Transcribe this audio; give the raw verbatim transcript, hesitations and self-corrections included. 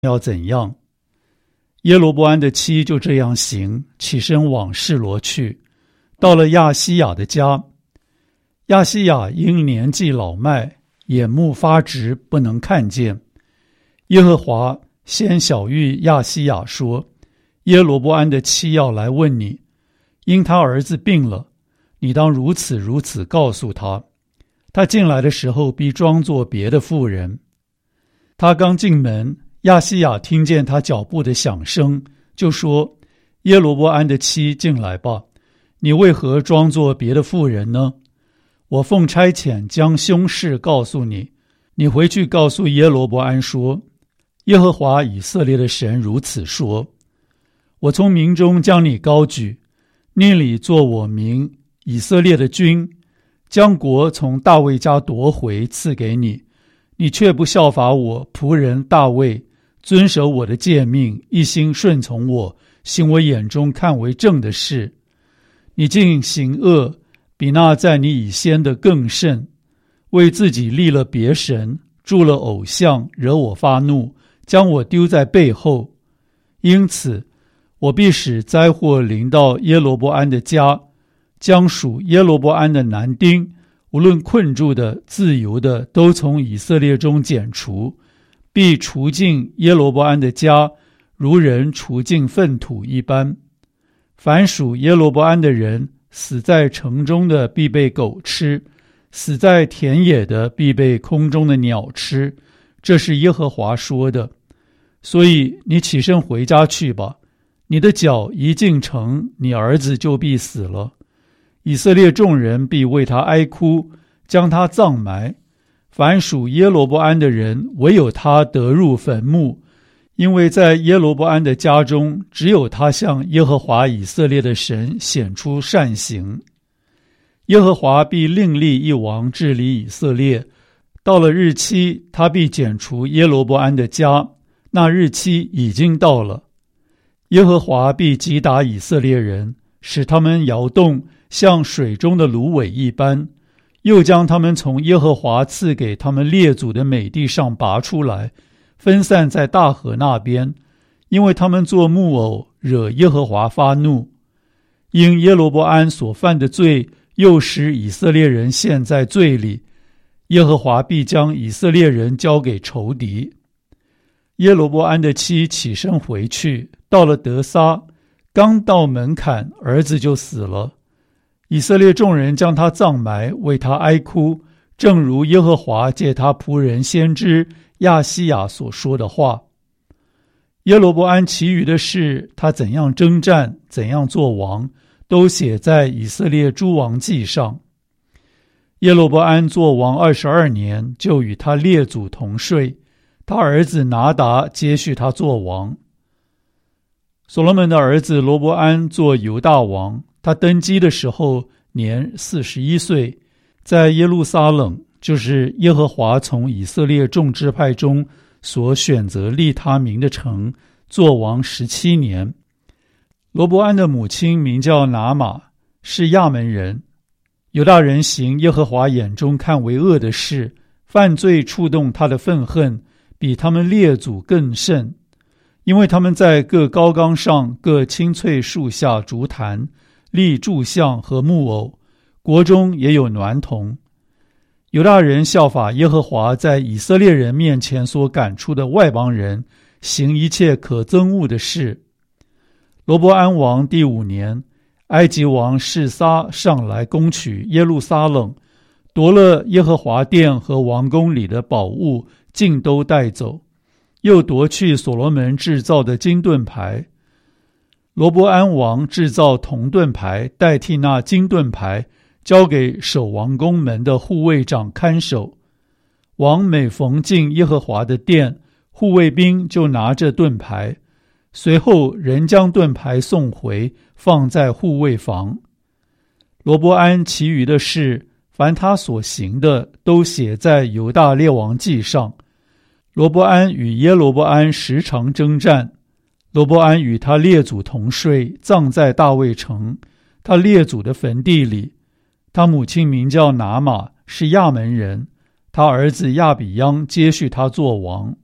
要怎样。耶罗波安的妻就这样行，起身往示罗去，到了亚西亚的家。亚西亚因年纪老迈，眼目发直，不能看见。耶和华先晓谕亚西亚说，耶罗波安的妻要来问你，因他儿子病了，你当如此如此告诉他。他进来的时候必装作别的妇人。他刚进门，亚西亚听见他脚步的响声，就说，耶罗波安的妻进来吧，你为何装作别的妇人呢？我奉差遣将凶事告诉你，你回去告诉耶罗波安说，耶和华以色列的神如此说，我从民中将你高举，令你做我民以色列的君，将国从大卫家夺回赐给你，你却不效法我仆人大卫，遵守我的诫命，一心顺从我，行我眼中看为正的事。你竟行恶，比那在你以先的更甚，为自己立了别神，铸了偶像，惹我发怒，将我丢在背后。因此我必使灾祸临到耶罗波安的家，将属耶罗波安的男丁，无论困住的自由的，都从以色列中剪除，必除尽耶罗波安的家，如人除尽粪土一般。凡属耶罗波安的人，死在城中的必被狗吃，死在田野的必被空中的鸟吃，这是耶和华说的。所以你起身回家去吧，你的脚一进城，你儿子就必死了。以色列众人必为他哀哭，将他葬埋。凡属耶罗波安的人，唯有他得入坟墓，因为在耶罗波安的家中，只有他向耶和华以色列的神显出善行。耶和华必另立一王治理以色列，到了日期，他必剪除耶罗波安的家，那日期已经到了。耶和华必击打以色列人，使他们摇动，像水中的芦苇一般，又将他们从耶和华赐给他们列祖的美地上拔出来，分散在大河那边，因为他们做木偶，惹耶和华发怒。因耶罗波安所犯的罪，又使以色列人陷在罪里，耶和华必将以色列人交给仇敌。耶罗波安的妻起身回去，到了得撒，刚到门槛，儿子就死了。以色列众人将他葬埋，为他哀哭，正如耶和华借他仆人先知亚西亚所说的话。耶罗波安其余的事，他怎样征战，怎样做王，都写在以色列诸王记上。耶罗波安做王二十二年，就与他列祖同睡，他儿子拿达接续他做王。所罗门的儿子罗波安做犹大王，他登基的时候年四十一岁，在耶路撒冷，就是耶和华从以色列众支派中所选择立他名的城，做王十七年。罗波安的母亲名叫拿玛，是亚门人。犹大人行耶和华眼中看为恶的事，犯罪触动他的愤恨，比他们列祖更甚，因为他们在各高冈上、各青翠树下筑坛，立柱像和木偶，国中也有娈童。犹大人效法耶和华在以色列人面前所赶出的外邦人，行一切可憎恶的事。罗波安王第五年，埃及王示撒上来攻取耶路撒冷，夺了耶和华殿和王宫里的宝物，尽都带走，又夺去所罗门制造的金盾牌。罗波安王制造铜盾牌，代替那金盾牌，交给守王宫门的护卫长看守。王每逢进耶和华的殿，护卫兵就拿着盾牌，随后人将盾牌送回，放在护卫房。罗波安其余的事，凡他所行的，都写在犹大列王记上。罗波安与耶罗波安时常征战，罗波安与他列祖同睡，葬在大卫城，他列祖的坟地里。他母亲名叫拿玛，是亚门人，他儿子亚比央接续他做王。